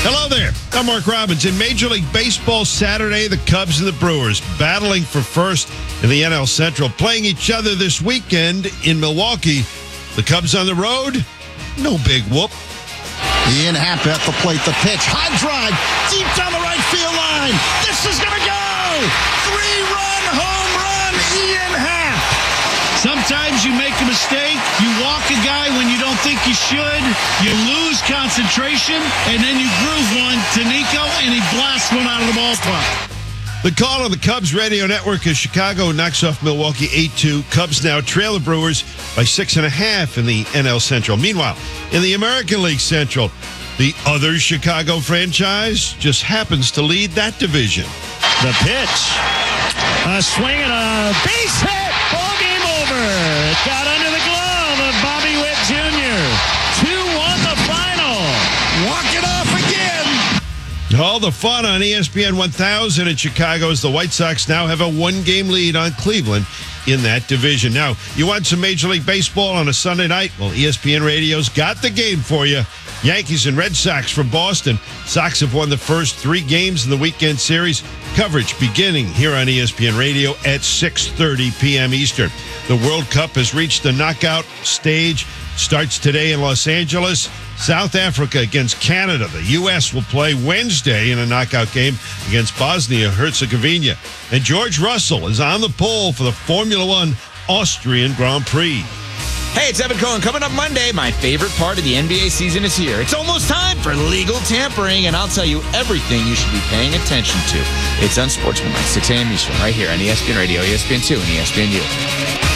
Hello there. I'm Mark Robbins. In Major League Baseball Saturday, the Cubs and the Brewers battling for first in the NL Central, playing each other this weekend in Milwaukee. The Cubs on the road, no big whoop. Ian Happ at the plate. The pitch. High drive. Deep down the right field line. This is going to go. 3-run home run, Ian Happ. Sometimes you make a mistake. You walk a guy when you don't think you should. You lose concentration, and then you groove one to Nico, and he blasts one out of the ballpark. The call on the Cubs radio network is Chicago knocks off Milwaukee 8-2. Cubs now trail the Brewers by 6.5 in the NL Central. Meanwhile, in the American League Central, the other Chicago franchise just happens to lead that division. The pitch. A swing and a base hit. Ball game over. It got under the glove of Bobby Witt Jr. 2-1 the final. Walk it off again. All the fun on ESPN 1000 in Chicago as the White Sox now have a one-game lead on Cleveland in that division. Now, you want some Major League Baseball on a Sunday night? Well, ESPN Radio's got the game for you. Yankees and Red Sox from Boston. Sox have won the first 3 games in the weekend series. Coverage beginning here on ESPN Radio at 6:30 p.m. Eastern. The World Cup has reached the knockout stage. Starts today in Los Angeles. South Africa against Canada. The U.S. will play Wednesday in a knockout game against Bosnia-Herzegovina. And George Russell is on the pole for the Formula One Austrian Grand Prix. Hey, it's Evan Cohen. Coming up Monday, my favorite part of the NBA season is here. It's almost time for legal tampering, and I'll tell you everything you should be paying attention to. It's Unsportsmanlike, 6 a.m. Eastern, right here on ESPN Radio, ESPN2, and ESPNU.